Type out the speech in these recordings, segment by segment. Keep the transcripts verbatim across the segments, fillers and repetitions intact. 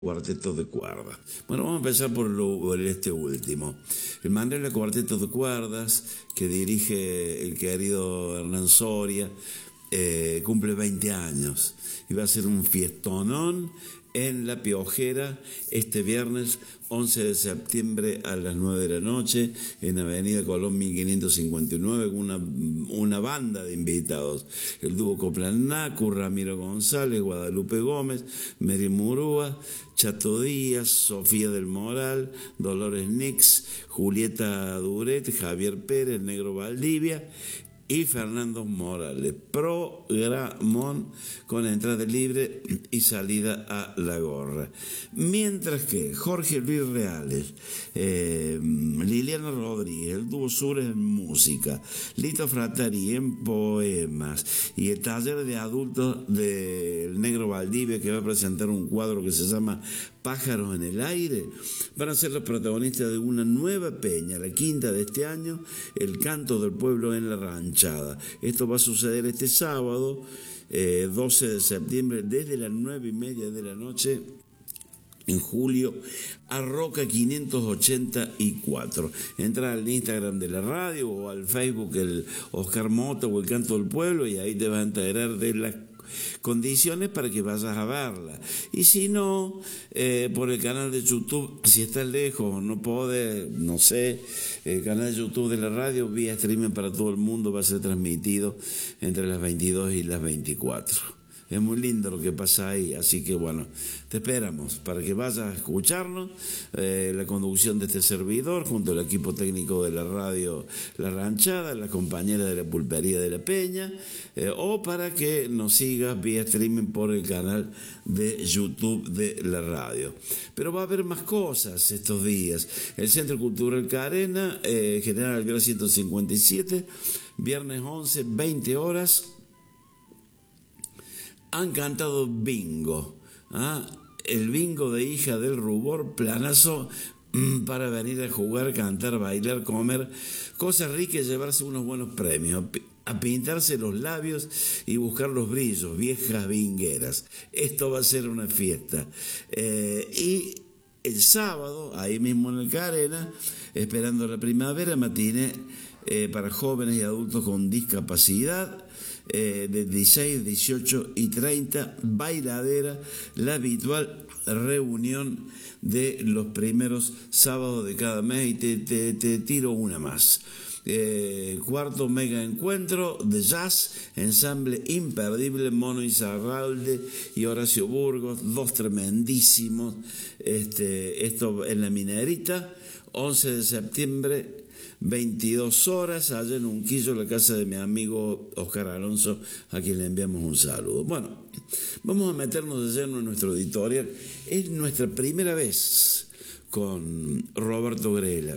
Cuarteto de cuerdas. Bueno, vamos a empezar por, lo, por este último. El Mandrila Cuarteto de Cuerdas, que dirige el querido Hernán Soria, eh, cumple veinte años y va a ser un fiestonón en La Piojera este viernes once de septiembre a las nueve de la noche en Avenida Colón mil quinientos cincuenta y nueve con una, una banda de invitados: el dúo Coplanacu, Ramiro González, Guadalupe Gómez, Mary Murúa, Chato Díaz, Sofía del Moral, Dolores Nix, Julieta Duret, Javier Pérez, Negro Valdivia y Fernando Morales. Programón con entrada libre y salida a la gorra. Mientras que Jorge Luis Reales, eh, Liliana Rodríguez, el dúo Sures en música, Lito Frattari en poemas y el taller de adultos del Negro Valdivia, que va a presentar un cuadro que se llama Pájaros en el Aire, van a ser los protagonistas de una nueva peña, la quinta de este año, El Canto del Pueblo en la Ranchada. Esto va a suceder este sábado, eh, doce de septiembre, desde las nueve y media de la noche, en Julio, a Roca quinientos ochenta y cuatro. Entra al Instagram de la radio o al Facebook, el Oscar Mota o El Canto del Pueblo, y ahí te vas a enterar de las condiciones para que vayas a verla. Y si no, eh, por el canal de YouTube, si estás lejos, no podés, no sé, el canal de YouTube de la radio, vía streaming para todo el mundo, va a ser transmitido entre las veintidós y las veinticuatro. Es muy lindo lo que pasa ahí, así que bueno, te esperamos para que vayas a escucharnos, eh, la conducción de este servidor junto al equipo técnico de la radio La Ranchada, la compañera de la Pulpería de la Peña, eh, o para que nos sigas vía streaming por el canal de YouTube de la radio. Pero va a haber más cosas estos días. El Centro Cultural Carena, eh, General Alvear ciento cincuenta y siete, viernes once, veinte horas, han cantado bingo, ¿ah? El bingo de Hija del Rubor, planazo para venir a jugar, cantar, bailar, comer cosas ricas y llevarse unos buenos premios, a pintarse los labios y buscar los brillos, viejas bingueras. Esto va a ser una fiesta. Eh, y el sábado, ahí mismo en el Carena, esperando la primavera, matiné eh, para jóvenes y adultos con discapacidad, Eh, de dieciséis, dieciocho y treinta, bailadera, la habitual reunión de los primeros sábados de cada mes, y te, te, te tiro una más. Eh, cuarto mega encuentro de jazz, ensamble imperdible, Mono Izarralde y Horacio Burgos, dos tremendísimos. Este, esto en la Minerita, once de septiembre, veintidós horas, allá en Unquillo, la casa de mi amigo Oscar Alonso, a quien le enviamos un saludo. Bueno, vamos a meternos de lleno en nuestro editorial. Es nuestra primera vez con Roberto Grela,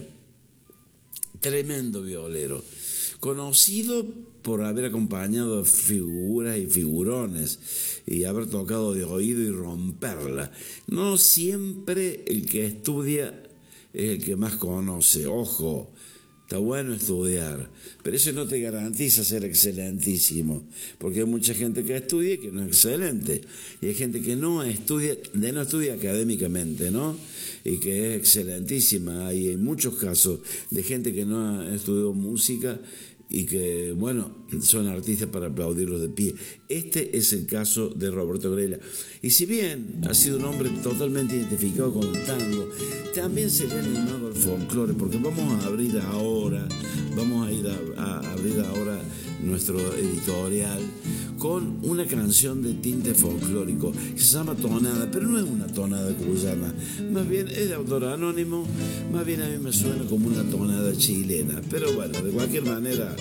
tremendo violero, conocido por haber acompañado a figuras y figurones y haber tocado de oído y romperla. No siempre el que estudia es el que más conoce, ojo. Está bueno estudiar, pero eso no te garantiza ser excelentísimo, porque hay mucha gente que estudia y que no es excelente, y hay gente que no estudia, de no estudia académicamente, ¿no? Y que es excelentísima. Y hay muchos casos de gente que no ha estudiado música y que, bueno, son artistas para aplaudirlos de pie. Este es el caso de Roberto Grela. Y si bien ha sido un hombre totalmente identificado con el tango, también se le ha animado al folclore, porque vamos a abrir ahora, vamos a ir a, a abrir ahora nuestro editorial con una canción de tinte folclórico que se llama Tonada, pero no es una tonada cubana, más bien es de autor anónimo, más bien a mí me suena como una tonada chilena, pero bueno, de cualquier manera,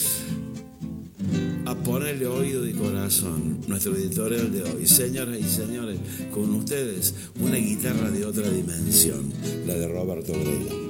a ponerle oído y corazón. Nuestro editorial de hoy, señoras y señores, con ustedes una guitarra de otra dimensión, la de Roberto Grela.